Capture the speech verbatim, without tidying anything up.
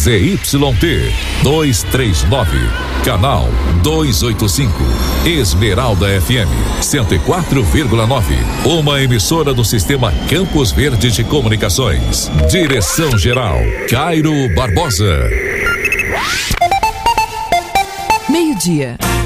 Z Y T duzentos e trinta e nove, canal duzentos e oitenta e cinco, Esmeralda F M cento e quatro vírgula nove, uma emissora do sistema Campos Verde de Comunicações. Direção geral Cairo Barbosa. Meio-dia.